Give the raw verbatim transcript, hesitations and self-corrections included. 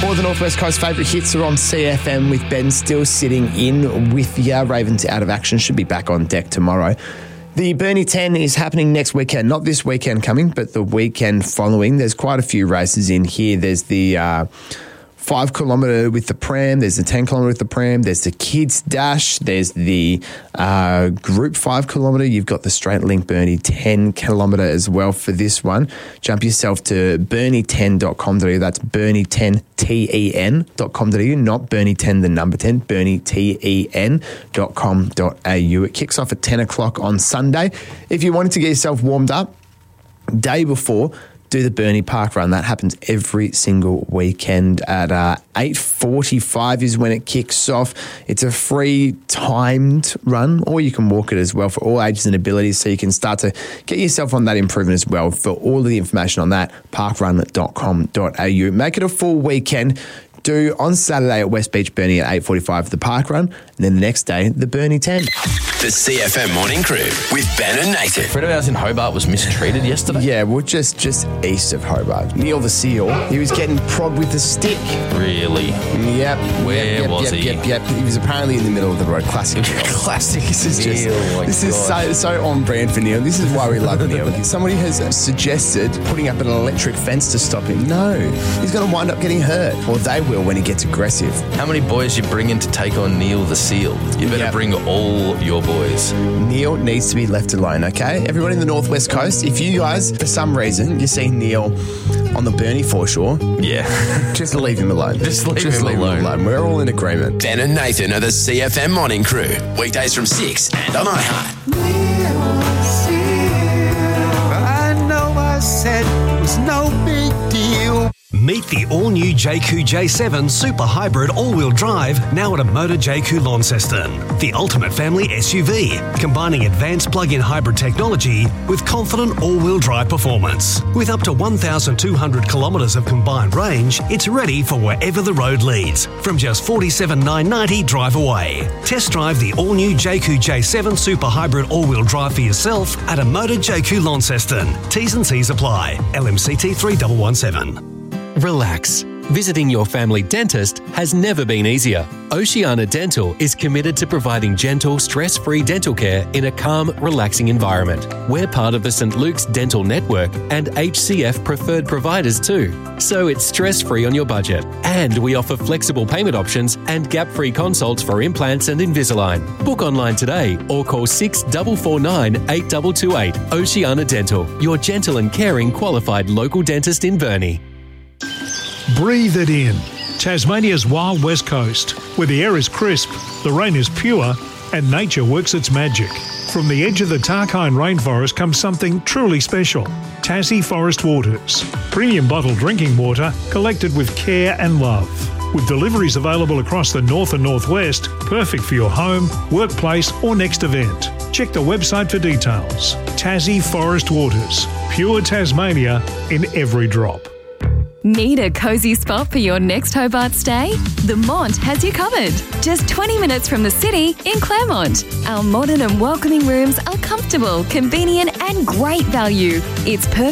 For the Northwest Coast, favourite hits are on C F M with Ben still sitting in with ya. Ravens out of action, should be back on deck tomorrow. The Burnie ten is happening next weekend, not this weekend coming, but the weekend following. There's quite a few races in here. There's the uh, five kilometre with the pram, there's the ten kilometre with the pram, there's the kids dash, there's the uh, group five kilometre, you've got the straight link Burnie ten kilometre as well for this one. Jump yourself to burnie ten dot com dot a u, that's Burnie ten, T E N dot com dot a u, not Burnie ten, the number ten, Burnie T E N dot com dot a u. It kicks off at ten o'clock on Sunday. If you wanted to get yourself warmed up, day before, do the Burnie Park Run. That happens every single weekend at uh, eight forty-five is when it kicks off. It's a free timed run, or you can walk it as well for all ages and abilities, so you can start to get yourself on that improvement as well. For all of the information on that, park run dot com dot a u. Make it a full weekend. Do on Saturday at West Beach Burnie at eight forty-five the Park Run, and then the next day, the Burnie ten. The C F M Morning Crew with Ben and Nathan. A friend of ours in Hobart was mistreated yesterday. Yeah, well, just, just east of Hobart. Neil the Seal, he was getting prodded with a stick. Really? Yep. Where yep, yep, was yep, he? Yep, yep. He was apparently in the middle of the road. Classic Neil. Classic. This is just, Neil, this is so, so on brand for Neil. This is why we love Neil. Somebody has suggested putting up an electric fence to stop him. No, he's going to wind up getting hurt. Or they will when he gets aggressive. How many boys you bring in to take on Neil the Seal? You better Yep. bring all your boys. Neil needs to be left alone, okay? Everyone in the Northwest Coast, if you guys, for some reason, you see Neil on the Burnie foreshore, Yeah. just leave him alone. Just leave just him leave alone. him alone. We're all in agreement. Ben and Nathan are the C F M Morning Crew. Weekdays from six and on iHeart. I know I said it was no big deal. Meet the all-new J Q J seven Super Hybrid all-wheel drive now at a Motor J Q Launceston. The ultimate family S U V, combining advanced plug-in hybrid technology with confident all-wheel drive performance. With up to one thousand two hundred kilometres of combined range, it's ready for wherever the road leads, from just forty-seven thousand nine hundred ninety drive away. Test drive the all-new J Q J seven Super Hybrid all-wheel drive for yourself at a Motor J Q Launceston. T's and C's apply. L M C T three one one seven. Relax. Visiting your family dentist has never been easier. Oceania Dental is committed to providing gentle, stress-free dental care in a calm, relaxing environment. We're part of the Saint Luke's Dental Network and H C F preferred providers too, so it's stress-free on your budget. And we offer flexible payment options and gap-free consults for implants and Invisalign. Book online today or call six four four nine, eight two two eight. Oceania Dental, your gentle and caring qualified local dentist in Burnie. Breathe it in. Tasmania's wild west coast, where the air is crisp, the rain is pure, and nature works its magic. From the edge of the Tarkine rainforest comes something truly special. Tassie Forest Waters. Premium bottled drinking water collected with care and love. With deliveries available across the north and northwest, perfect for your home, workplace or next event. Check the website for details. Tassie Forest Waters. Pure Tasmania in every drop. Need a cosy spot for your next Hobart stay? The Mont has you covered. Just twenty minutes from the city in Claremont. Our modern and welcoming rooms are comfortable, convenient and great value. It's perfect